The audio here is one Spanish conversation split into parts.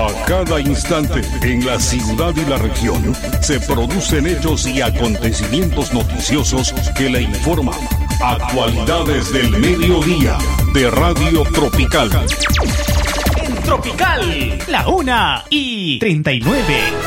A cada instante, en la ciudad y la región, se producen hechos y acontecimientos noticiosos que le informan. Actualidades del mediodía de Radio Tropical. En Tropical, la 1:39.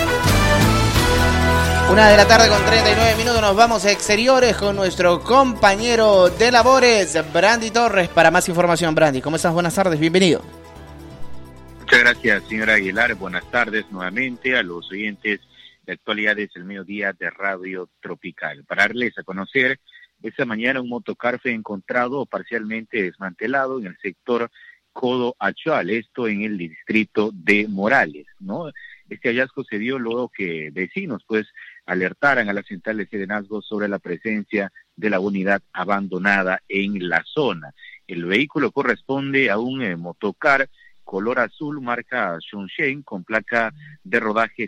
1:39 nos vamos a exteriores con nuestro compañero de labores, Brandy Torres, para más información. Brandy, ¿cómo estás? Buenas tardes, bienvenido. Muchas gracias, señora Aguilar. Buenas tardes nuevamente a los oyentes de Actualidades del Mediodía de Radio Tropical. Para darles a conocer, esta mañana un motocar fue encontrado parcialmente desmantelado en el sector Codo Achual, esto en el distrito de Morales, ¿no? Este hallazgo se dio luego que vecinos, alertaran a la central de serenazgo sobre la presencia de la unidad abandonada en la zona. El vehículo corresponde a un motocar color azul, marca Shonshen, con placa de rodaje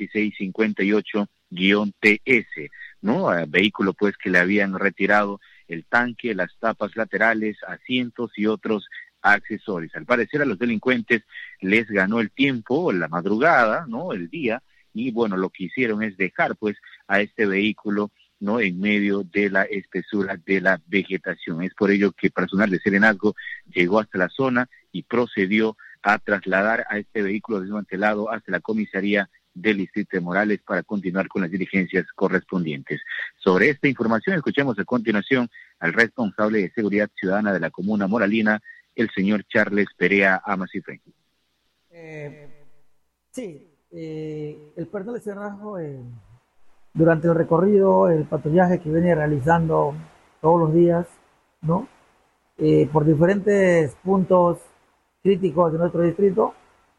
7658-TS, ¿no? Vehículo que le habían retirado el tanque, las tapas laterales, asientos y otros accesorios. Al parecer a los delincuentes les ganó el tiempo, la madrugada, ¿no? El día, y lo que hicieron es dejar a este vehículo, ¿no? En medio de la espesura de la vegetación. Es por ello que personal de serenazgo llegó hasta la zona y procedió a trasladar a este vehículo desmantelado hasta la comisaría del distrito de Morales para continuar con las diligencias correspondientes. Sobre esta información escuchemos a continuación al responsable de seguridad ciudadana de la comuna moralina, el señor Charles Perea Amasifre. El personal de serenazgo durante el recorrido, el patrullaje que viene realizando todos los días, ¿no? Por diferentes puntos críticos de nuestro distrito,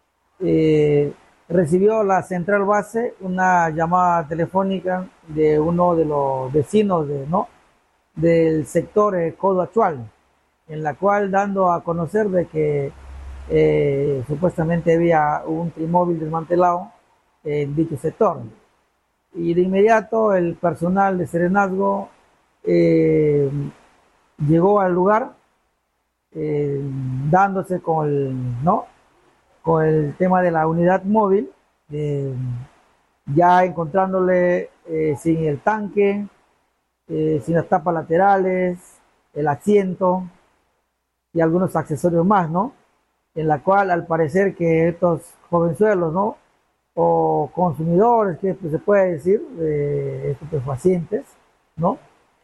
recibió la central base una llamada telefónica de uno de los vecinos del sector Codo Achual, en la cual dando a conocer de que supuestamente había un trimóvil desmantelado en dicho sector. Y de inmediato el personal de serenazgo llegó al lugar, dándose con el tema de la unidad móvil, ya encontrándole sin el tanque, sin las tapas laterales, el asiento y algunos accesorios más, ¿no? En la cual al parecer que estos jovenzuelos, ¿no? O consumidores, que se puede decir, de estupefacientes, ¿no?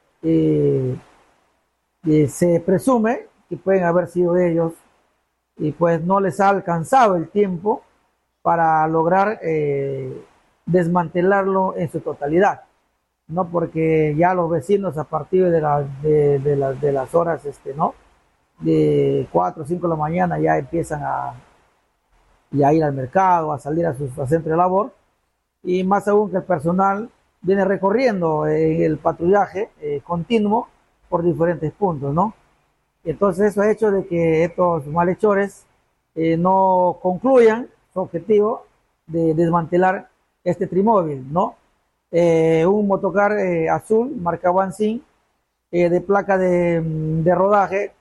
Se presume que pueden haber sido ellos y no les ha alcanzado el tiempo para lograr desmantelarlo en su totalidad, ¿no? Porque ya los vecinos a partir de las horas, ¿no? De 4 o 5 de la mañana ya empiezan a ir al mercado, a salir a sus centros de labor, y más aún que el personal viene recorriendo el patrullaje continuo por diferentes puntos, ¿no? Entonces eso ha hecho de que estos malhechores no concluyan su objetivo de desmantelar este trimóvil, ¿no? Un motocar azul, marca Wansin, de placa de rodaje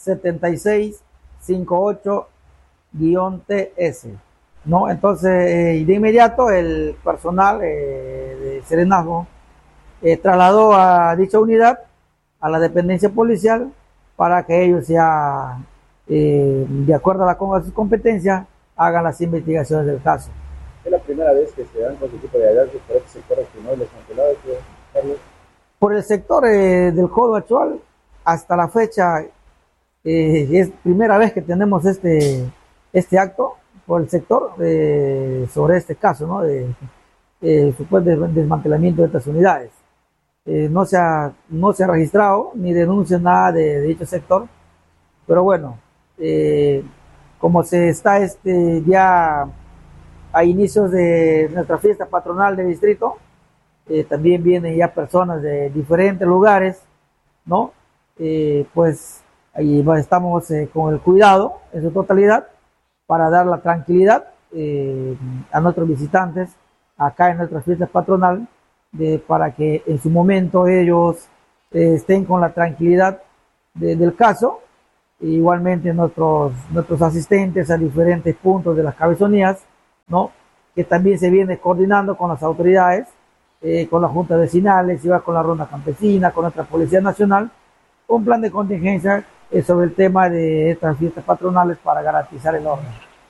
7658-TS, ¿no? Entonces, de inmediato el personal de serenazgo trasladó a dicha unidad a la dependencia policial para que ellos ya, de acuerdo a sus competencias, hagan las investigaciones del caso. ¿Es la primera vez que se dan con este tipo de hallazgos por este sector no desmantelado, Carlos? Por el sector del Codo Achual, hasta la fecha, es primera vez que tenemos este acto por el sector sobre este caso, ¿no? De supuesto desmantelamiento de estas unidades. No se ha registrado ni denuncia nada de dicho sector, pero bueno, como se está ya a inicios de nuestra fiesta patronal de distrito, también vienen ya personas de diferentes lugares, ¿no? Pues ahí estamos con el cuidado en su totalidad para dar la tranquilidad a nuestros visitantes acá en nuestra fiesta patronal, para que en su momento ellos estén con la tranquilidad del caso. Igualmente nuestros asistentes a diferentes puntos de las cabezonías ¿no? Que también se viene coordinando con las autoridades, con las juntas vecinales, y va con la ronda campesina, con nuestra Policía Nacional, un plan de contingencia sobre el tema de estas fiestas patronales para garantizar el orden.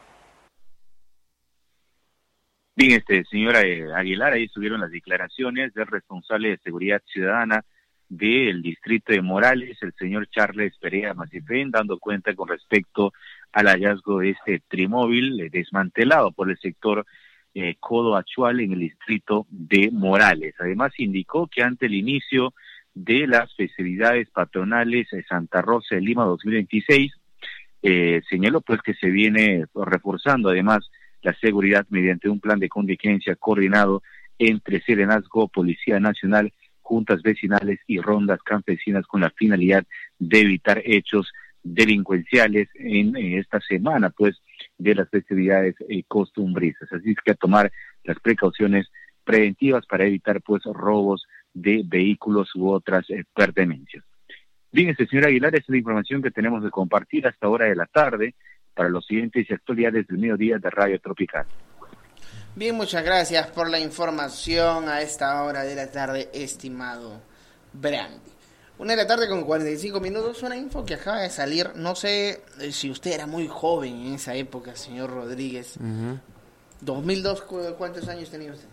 Bien, señora Aguilar, ahí estuvieron las declaraciones del responsable de seguridad ciudadana del distrito de Morales, el señor Charles Perea Macifén, dando cuenta con respecto al hallazgo de este trimóvil desmantelado por el sector Codo Achual en el distrito de Morales. Además indicó que ante el inicio de las festividades patronales de Santa Rosa de Lima 2026, señaló pues que se viene reforzando además la seguridad mediante un plan de contingencia coordinado entre Serenazgo, Policía Nacional, juntas vecinales y rondas campesinas con la finalidad de evitar hechos delincuenciales en esta semana pues de las festividades costumbristas. Así es que a tomar las precauciones preventivas para evitar pues robos de vehículos u otras pertenencias. Bien, señora Aguilar, esta es la información que tenemos de compartir hasta hora de la tarde para los siguientes actualidades del mediodía de Radio Tropical. Bien, muchas gracias por la información a esta hora de la tarde, estimado Brandy. 1:00 con 45 minutos, una info que acaba de salir, no sé si usted era muy joven en esa época, señor Rodríguez. 2002, ¿cuántos años tenía usted?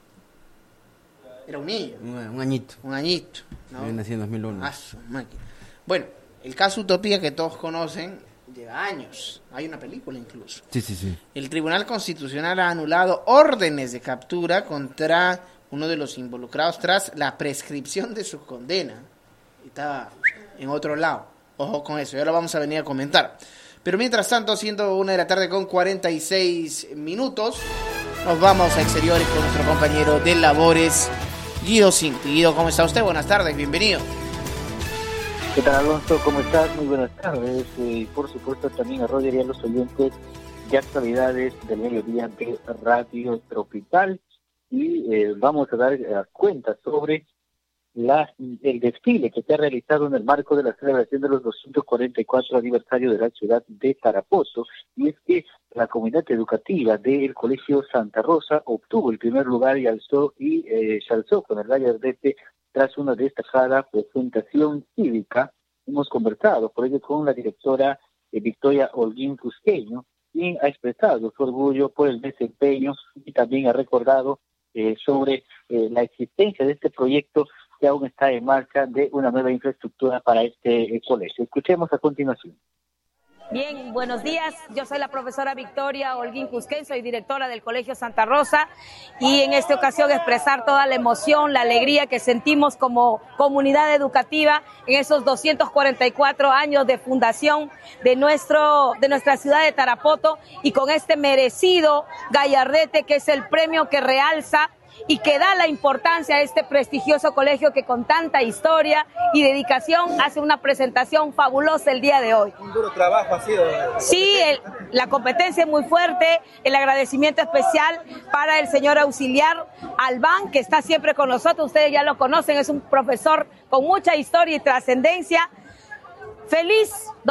Era un niño. Un añito. Un añito, ¿no? Yo nací en 2001. Ah, su máquina. Bueno, el caso Utopía que todos conocen lleva años. Hay una película incluso. Sí. El Tribunal Constitucional ha anulado órdenes de captura contra uno de los involucrados tras la prescripción de su condena. Estaba en otro lado. Ojo con eso, ya lo vamos a venir a comentar. Pero mientras tanto, siendo 1:00 con 46 minutos, nos vamos a exteriores con nuestro compañero de labores, Guido Cinti. Guido, ¿cómo está usted? Buenas tardes, bienvenido. ¿Qué tal, Alonso? ¿Cómo estás? Muy buenas tardes. Y por supuesto también a Roger y a los oyentes de actualidades del mediodía de Radio Tropical. Y vamos a dar cuenta sobre el desfile que se ha realizado en el marco de la celebración de los 244 aniversario de la ciudad de Tarapoto. Y es que la comunidad educativa del Colegio Santa Rosa obtuvo el primer lugar y se alzó con el gallardete tras una destacada presentación cívica. Hemos conversado por ello con la directora Victoria Holguín Cusqueño, quien ha expresado su orgullo por el desempeño y también ha recordado sobre la existencia de este proyecto que aún está en marcha de una nueva infraestructura para este colegio. Escuchemos a continuación. Bien, buenos días. Yo soy la profesora Victoria Holguín Cusquén, soy directora del Colegio Santa Rosa y en esta ocasión expresar toda la emoción, la alegría que sentimos como comunidad educativa en esos 244 años de fundación de nuestra ciudad de Tarapoto y con este merecido gallardete que es el premio que realza y que da la importancia a este prestigioso colegio que con tanta historia y dedicación hace una presentación fabulosa el día de hoy. Un duro trabajo ha sido. Sí, la competencia es muy fuerte, el agradecimiento especial para el señor auxiliar Albán, que está siempre con nosotros, ustedes ya lo conocen, es un profesor con mucha historia y trascendencia. Feliz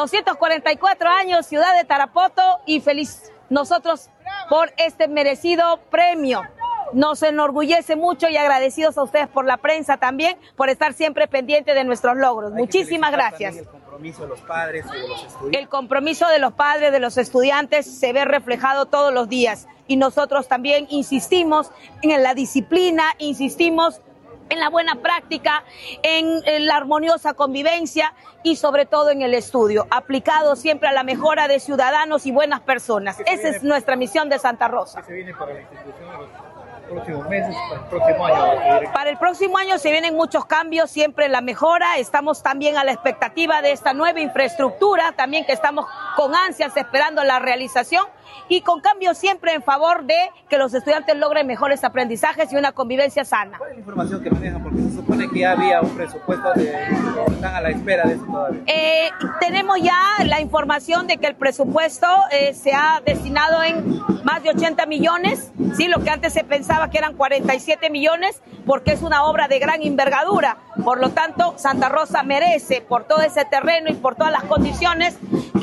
244 años, ciudad de Tarapoto, y feliz nosotros por este merecido premio. Nos enorgullece mucho y agradecidos a ustedes por la prensa también, por estar siempre pendientes de nuestros logros. Muchísimas gracias. El compromiso de los padres y de los estudiantes. El compromiso de los padres, de los estudiantes, se ve reflejado todos los días. Y nosotros también insistimos en la disciplina, insistimos en la buena práctica, en la armoniosa convivencia y sobre todo en el estudio, aplicado siempre a la mejora de ciudadanos y buenas personas. Esa es nuestra misión de Santa Rosa. ¿Qué se viene para la institución en los próximos meses, para el próximo año? Para el próximo año se vienen muchos cambios, siempre la mejora. Estamos también a la expectativa de esta nueva infraestructura, también que estamos con ansias esperando la realización y con cambios siempre en favor de que los estudiantes logren mejores aprendizajes y una convivencia sana. ¿Cuál es la información que manejan? Porque se supone que ya había un presupuesto, están a la espera de eso todavía. Tenemos ya la información de que el presupuesto se ha destinado en más de 80 millones, ¿sí? Lo que antes se pensaba que eran 47 millones, porque es una obra de gran envergadura. Por lo tanto, Santa Rosa merece, por todo ese terreno y por todas las condiciones,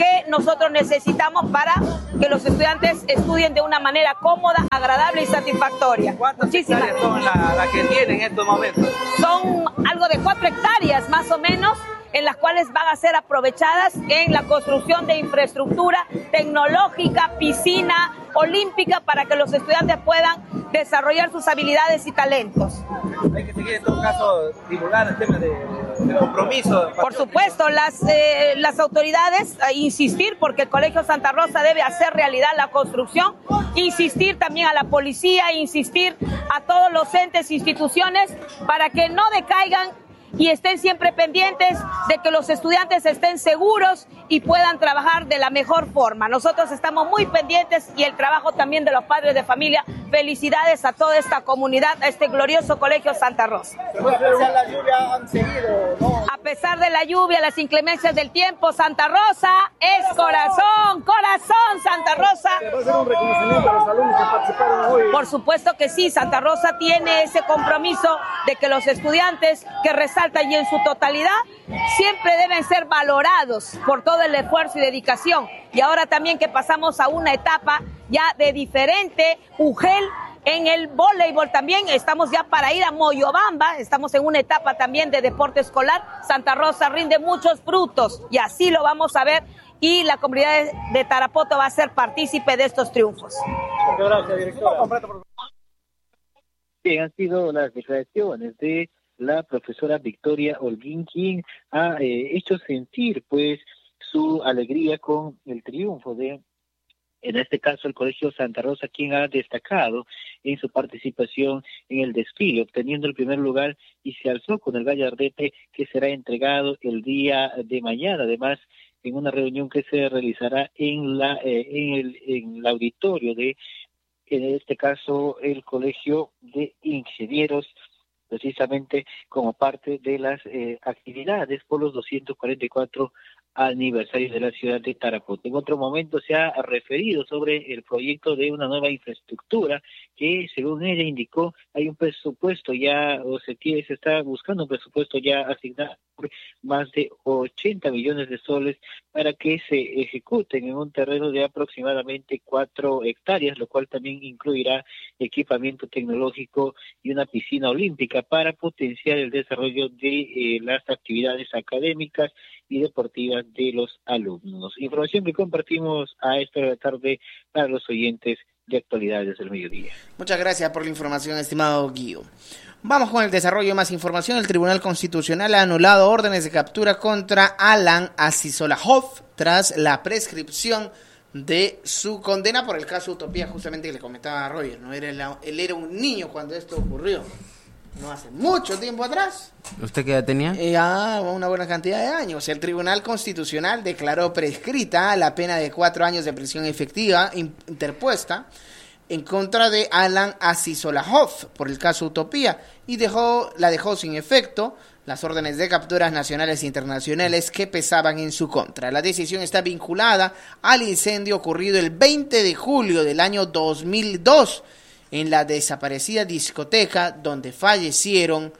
que nosotros necesitamos para que los estudiantes estudien de una manera cómoda, agradable y satisfactoria. ¿Cuántas hectáreas son la que tienen en estos momentos? Son algo de 4 hectáreas más o menos, en las cuales van a ser aprovechadas en la construcción de infraestructura tecnológica, piscina olímpica, para que los estudiantes puedan desarrollar sus habilidades y talentos. Hay que seguir en todo caso divulgando el tema de compromiso. Por supuesto, las autoridades insistir, porque el Colegio Santa Rosa debe hacer realidad la construcción, insistir también a la policía, insistir a todos los entes, instituciones, para que no decaigan y estén siempre pendientes de que los estudiantes estén seguros y puedan trabajar de la mejor forma. Nosotros estamos muy pendientes y el trabajo también de los padres de familia. Felicidades a toda esta comunidad, a este glorioso Colegio Santa Rosa. A pesar de la lluvia han seguido, ¿no? A pesar de la lluvia, las inclemencias del tiempo, Santa Rosa es corazón, corazón Santa Rosa. ¿Va a ser un reconocimiento a los alumnos que participaron hoy? Por supuesto que sí, Santa Rosa tiene ese compromiso de que los estudiantes que resaltan y en su totalidad siempre deben ser valorados por todo el esfuerzo y dedicación. Y ahora también que pasamos a una etapa ya de diferente, UGEL, en el voleibol también estamos ya para ir a Moyobamba, estamos en una etapa también de deporte escolar. Santa Rosa rinde muchos frutos y así lo vamos a ver, y la comunidad de Tarapoto va a ser partícipe de estos triunfos. Muchas gracias, directora. Bien, han sido las declaraciones de la profesora Victoria Holguín, quien ha hecho sentir pues su alegría con el triunfo de, en este caso, el Colegio Santa Rosa, quien ha destacado en su participación en el desfile, obteniendo el primer lugar, y se alzó con el gallardete que será entregado el día de mañana. Además, en una reunión que se realizará en el auditorio de, en este caso, el Colegio de Ingenieros, precisamente como parte de las actividades por los 244 aniversario de la ciudad de Tarapoto. En otro momento se ha referido sobre el proyecto de una nueva infraestructura que, según ella indicó, hay un presupuesto ya, se está buscando un presupuesto ya asignado por más de 80 millones de soles para que se ejecuten en un terreno de aproximadamente 4 hectáreas, lo cual también incluirá equipamiento tecnológico y una piscina olímpica para potenciar el desarrollo de las actividades académicas y deportivas de los alumnos. Información que compartimos a esta hora de la tarde para los oyentes de Actualidades del Mediodía. Muchas gracias por la información, estimado Guido. Vamos con el desarrollo de más información. El Tribunal Constitucional ha anulado órdenes de captura contra Alan Asisolajov tras la prescripción de su condena por el caso Utopía, justamente que le comentaba a Roger, ¿no? Él era un niño cuando esto ocurrió, no hace mucho tiempo atrás. ¿Usted qué edad tenía? Una buena cantidad de años. El Tribunal Constitucional declaró prescrita la pena de 4 años de prisión efectiva interpuesta en contra de Alan Asisolajov por el caso Utopía y la dejó sin efecto las órdenes de capturas nacionales e internacionales que pesaban en su contra. La decisión está vinculada al incendio ocurrido el 20 de julio del año 2002 en la desaparecida discoteca donde fallecieron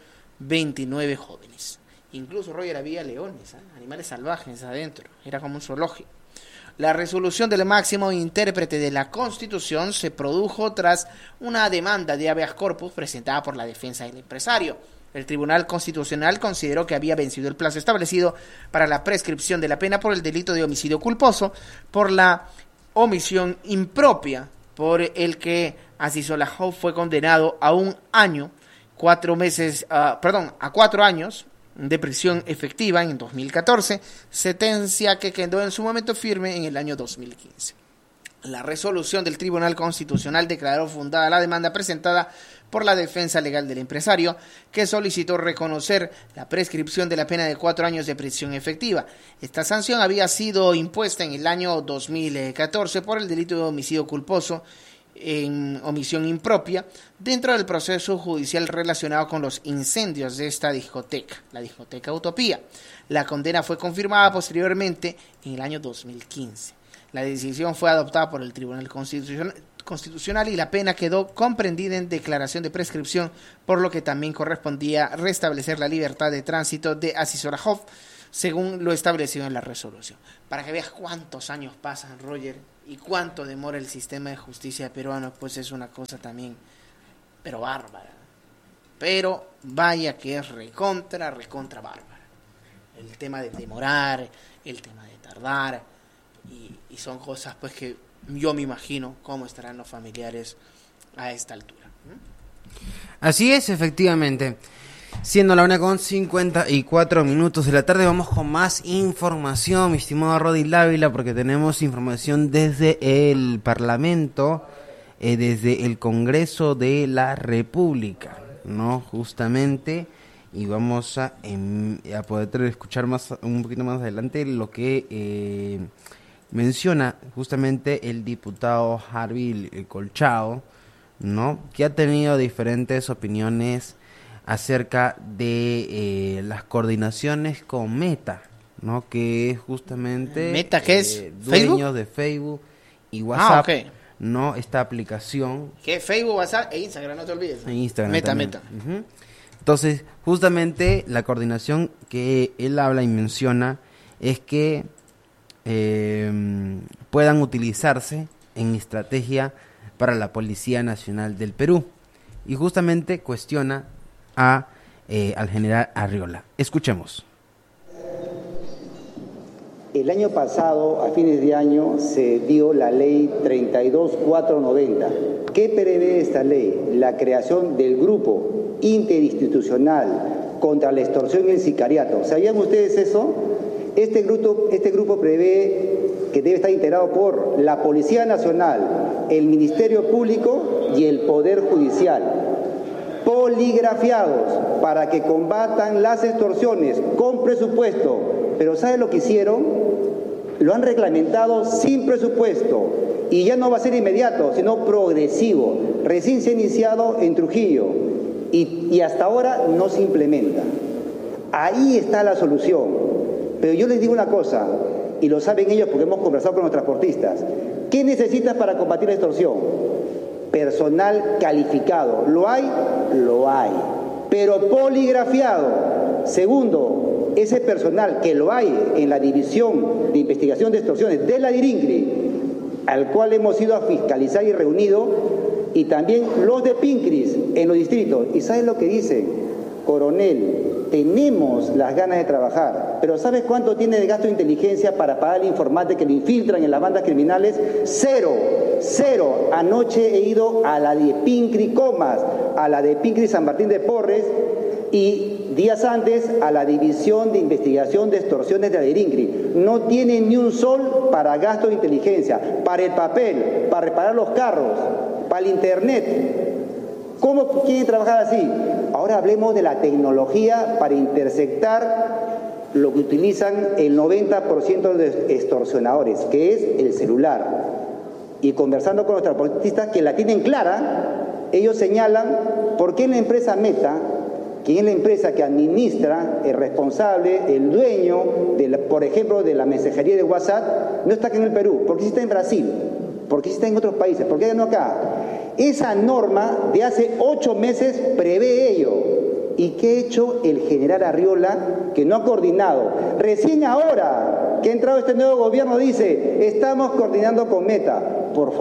29 jóvenes. Incluso, Roger, había leones, animales salvajes adentro, era como un zoológico. La resolución del máximo intérprete de la Constitución se produjo tras una demanda de habeas corpus presentada por la defensa del empresario. El Tribunal Constitucional consideró que había vencido el plazo establecido para la prescripción de la pena por el delito de homicidio culposo por la omisión impropia, por el que Asisolajov fue condenado a 1 año, 4 años de prisión efectiva en 2014, sentencia que quedó en su momento firme en el año 2015. La resolución del Tribunal Constitucional declaró fundada la demanda presentada por la defensa legal del empresario, que solicitó reconocer la prescripción de la pena de 4 años de prisión efectiva. Esta sanción había sido impuesta en el año 2014 por el delito de homicidio culposo en omisión impropia dentro del proceso judicial relacionado con los incendios de esta discoteca, la discoteca Utopía. La condena fue confirmada posteriormente en el año 2015. La decisión fue adoptada por el Tribunal Constitucional y la pena quedó comprendida en declaración de prescripción, por lo que también correspondía restablecer la libertad de tránsito de Asisolajov. según lo establecido en la resolución. Para que veas cuántos años pasan, Roger, y cuánto demora el sistema de justicia peruano, pues es una cosa también, pero bárbara. Pero vaya que es recontra bárbara. El tema de demorar, el tema de tardar, y son cosas pues que yo me imagino cómo estarán los familiares a esta altura. Así es, efectivamente. Siendo la 1:54 de la tarde, vamos con más información, mi estimado Rodi Lávila, porque tenemos información desde el Parlamento, desde el Congreso de la República, ¿no? Justamente, y vamos a poder escuchar un poquito más adelante lo que menciona justamente el diputado Harvey Colchado, ¿no? Que ha tenido diferentes opiniones acerca de las coordinaciones con Meta, ¿no? Que es justamente ¿Meta qué es? dueños ¿Facebook? de Facebook y WhatsApp, okay. ¿no? Esta aplicación. Que Facebook, WhatsApp e Instagram, no te olvides. E Instagram Meta. Uh-huh. Entonces, justamente la coordinación que él habla y menciona es que puedan utilizarse en estrategia para la Policía Nacional del Perú, y justamente cuestiona al general Arriola. Escuchemos. El año pasado, a fines de año, se dio la ley 32490. ¿Qué prevé esta ley? La creación del grupo interinstitucional contra la extorsión y el sicariato. ¿Sabían ustedes eso? Este grupo prevé que debe estar integrado por la Policía Nacional, el Ministerio Público y el Poder Judicial, poligrafiados para que combatan las extorsiones con presupuesto. Pero ¿sabe lo que hicieron? Lo han reglamentado sin presupuesto, y ya no va a ser inmediato, sino progresivo. Recién se ha iniciado en Trujillo y hasta ahora no se implementa. Ahí está la solución. Pero yo les digo una cosa, y lo saben ellos porque hemos conversado con los transportistas. ¿Qué necesitas para combatir la extorsión? Personal calificado. ¿Lo hay? Lo hay. Pero poligrafiado. Segundo, ese personal que lo hay en la División de Investigación de Extorsiones de la DIRINCRI, al cual hemos ido a fiscalizar y reunido, y también los de PINCRIS en los distritos. ¿Y sabes lo que dicen? Coronel, tenemos las ganas de trabajar, pero ¿sabes cuánto tiene de gasto de inteligencia para pagar al informante que lo infiltran en las bandas criminales? Cero. Anoche he ido a la de PINCRI Comas, a la de PINCRI San Martín de Porres, y días antes a la División de Investigación de Extorsiones de la DIRINCRI. No tienen ni un sol para gasto de inteligencia, para el papel, para reparar los carros, para el internet. ¿Cómo quieren trabajar así? Ahora hablemos de la tecnología para interceptar lo que utilizan el 90% de extorsionadores, que es el celular. Y conversando con los transportistas que la tienen clara, ellos señalan por qué la empresa Meta, que es la empresa que administra, el responsable, el dueño, por ejemplo, de la mensajería de WhatsApp, no está aquí en el Perú. ¿Por qué sí está en Brasil? ¿Por qué sí está en otros países? ¿Por qué no acá? Esa norma de hace 8 meses prevé ello. ¿Y qué ha hecho el general Arriola, que no ha coordinado? Recién ahora que ha entrado este nuevo gobierno dice, estamos coordinando con Meta. Por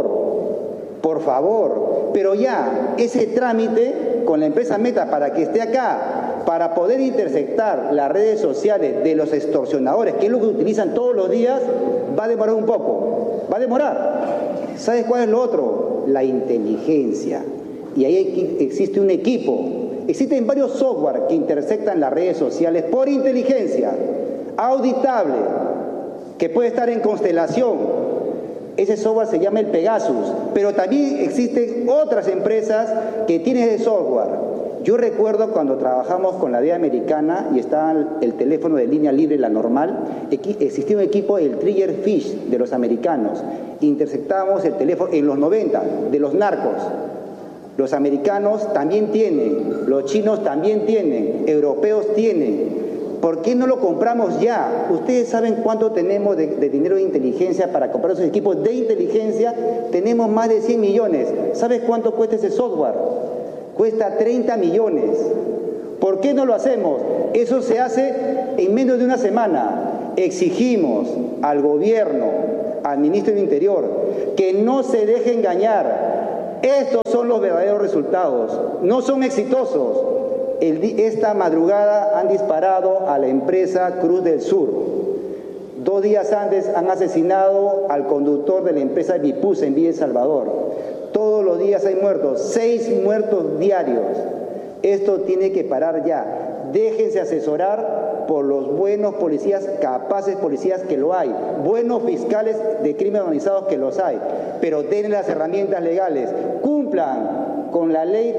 favor, pero ya ese trámite con la empresa Meta para que esté acá, para poder interceptar las redes sociales de los extorsionadores, que es lo que utilizan todos los días, va a demorar un poco, va a demorar. ¿Sabes cuál es lo otro? La inteligencia. Y ahí existe un equipo, existen varios software que interceptan las redes sociales por inteligencia, auditable, que puede estar en constelación. Ese software se llama el Pegasus, pero también existen otras empresas que tienen ese software. Yo recuerdo cuando trabajamos con la DEA americana y estaba el teléfono de línea libre, la normal, existía un equipo, el Trigger Fish de los americanos. Interceptábamos el teléfono en los 90 de los narcos. Los americanos también tienen, los chinos también tienen, europeos tienen. ¿Por qué no lo compramos ya? Ustedes saben cuánto tenemos de dinero de inteligencia para comprar esos equipos de inteligencia. Tenemos más de 100 millones. ¿Sabes cuánto cuesta ese software? Cuesta 30 millones. ¿Por qué no lo hacemos? Eso se hace en menos de una semana. Exigimos al gobierno, al ministro del Interior, que no se deje engañar. Estos son los verdaderos resultados, no son exitosos. Esta madrugada han disparado a la empresa Cruz del Sur. 2 días antes han asesinado al conductor de la empresa Vipus en Villa El Salvador. Todos los días hay muertos, 6 muertos diarios. Esto tiene que parar ya. Déjense asesorar por los buenos policías, capaces policías que lo hay, buenos fiscales de crimen organizado que los hay, pero denle las herramientas legales, cumplan con la ley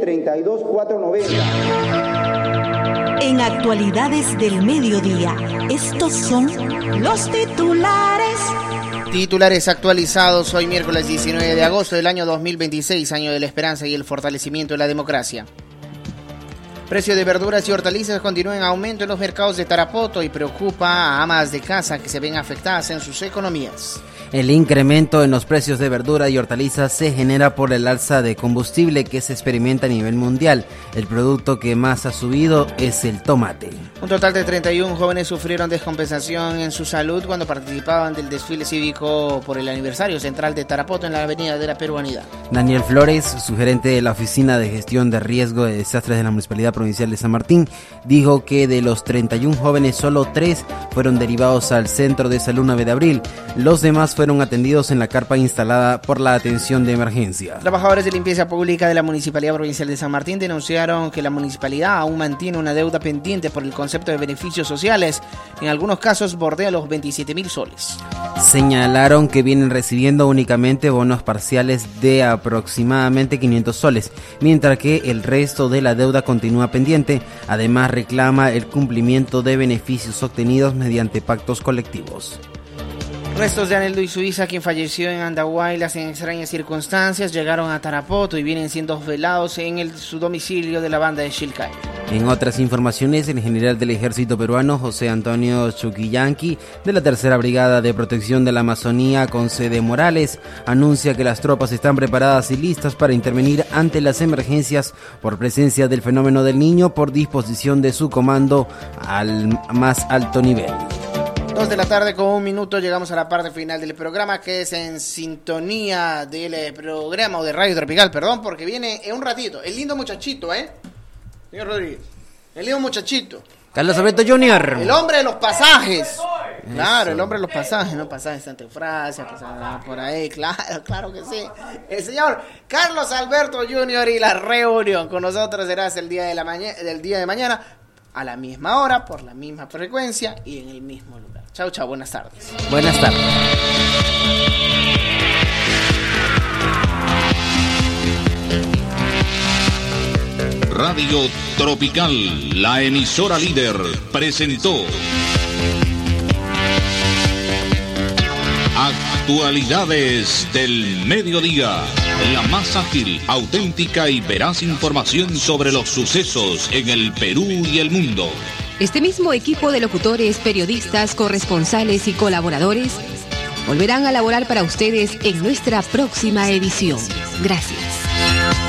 32490. En Actualidades del Mediodía, estos son los titulares. Titulares actualizados hoy miércoles 19 de agosto del año 2026, año de la esperanza y el fortalecimiento de la democracia. Precio de verduras y hortalizas continúa en aumento en los mercados de Tarapoto y preocupa a amas de casa que se ven afectadas en sus economías. El incremento en los precios de verdura y hortalizas se genera por el alza de combustible que se experimenta a nivel mundial. El producto que más ha subido es el tomate. Un total de 31 jóvenes sufrieron descompensación en su salud cuando participaban del desfile cívico por el aniversario central de Tarapoto en la Avenida de la Peruanidad. Daniel Flores, sugerente de la Oficina de Gestión de Riesgo de Desastres de la Municipalidad Provincial de San Martín, dijo que de los 31 jóvenes solo 3 fueron derivados al Centro de Salud 9 de Abril. Los demás fueron atendidos en la carpa instalada por la atención de emergencia. Trabajadores de limpieza pública de la Municipalidad Provincial de San Martín denunciaron que la municipalidad aún mantiene una deuda pendiente por el concepto de beneficios sociales. En algunos casos bordea los 27.000 soles. Señalaron que vienen recibiendo únicamente bonos parciales de aproximadamente 500 soles, mientras que el resto de la deuda continúa pendiente. Además, reclama el cumplimiento de beneficios obtenidos mediante pactos colectivos. Restos de Aneldo y Suiza, quien falleció en Andahuaylas en extrañas circunstancias, llegaron a Tarapoto y vienen siendo velados en su domicilio de la banda de Chilcay. En otras informaciones, el general del Ejército Peruano, José Antonio Chuquillanqui, de la Tercera Brigada de Protección de la Amazonía, con sede en Morales, anuncia que las tropas están preparadas y listas para intervenir ante las emergencias por presencia del fenómeno del Niño por disposición de su comando al más alto nivel. 2 de la tarde con 1 minuto, llegamos a la parte final del programa, que es en sintonía del programa o de Radio Tropical, perdón, porque viene en un ratito el lindo muchachito, señor Rodríguez, el lindo muchachito Carlos Alberto Jr., el hombre de los pasajes. Claro, el hombre de los pasajes, no pasajes Santa Eufrasia, pasajes por ahí, claro que sí. El señor Carlos Alberto Jr. y la reunión con nosotros será el día de mañana a la misma hora, por la misma frecuencia y en el mismo lugar. Chau, chau, buenas tardes. Buenas tardes. Radio Tropical, la emisora líder, presentó Actualidades del Mediodía, la más ágil, auténtica y veraz información sobre los sucesos en el Perú y el mundo. Este mismo equipo de locutores, periodistas, corresponsales y colaboradores volverán a laborar para ustedes en nuestra próxima edición. Gracias.